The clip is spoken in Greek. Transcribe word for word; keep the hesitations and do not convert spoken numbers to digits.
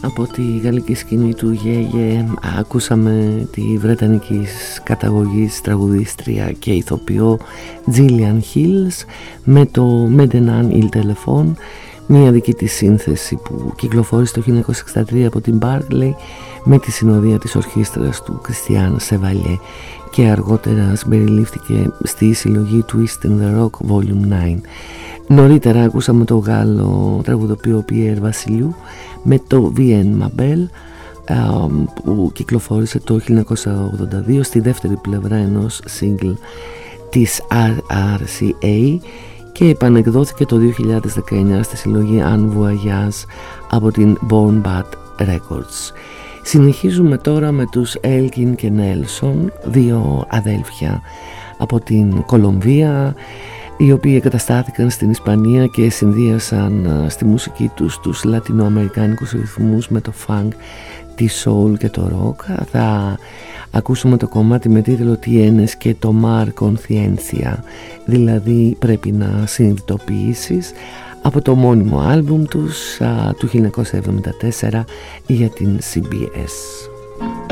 Από τη γαλλική σκηνή του Γέγε ακούσαμε τη βρετανικής καταγωγής τραγουδίστρια και ηθοποιό Gillian Hills με το Maintenant il téléphone, μια δική της σύνθεση που κυκλοφόρησε το χίλια εννιακόσια εξήντα τρία από την Barclay με τη συνοδεία της ορχήστρας του Christian Chevalier και αργότερα συμπεριλήφθηκε στη συλλογή Twist in the Rock Volume εννιά. Νωρίτερα ακούσαμε το Γάλλο τραγουδοποιό Pierre Βασιλιού με το Vienne Ma Belle που κυκλοφόρησε το χίλια εννιακόσια ογδόντα δύο στη δεύτερη πλευρά ενός single της αρ αρ σι έι και επανεκδόθηκε το δύο χιλιάδες δεκαεννιά στη συλλογή Un Voyage από την Born Bad Records. Συνεχίζουμε τώρα με τους Elgin και Nelson, δύο αδέλφια από την Κολομβία, οι οποίοι εγκαταστάθηκαν στην Ισπανία και συνδύασαν στη μουσική τους τους λατινοαμερικάνικους ρυθμούς με το funk, τη soul και το rock. Θα ακούσουμε το κομμάτι με τίτλο Tienes και το Mar Conciencia, δηλαδή πρέπει να συνειδητοποιήσεις, από το μόνιμο άλμπουμ τους α, του χίλια εννιακόσια εβδομήντα τέσσερα για την σι μπι ες.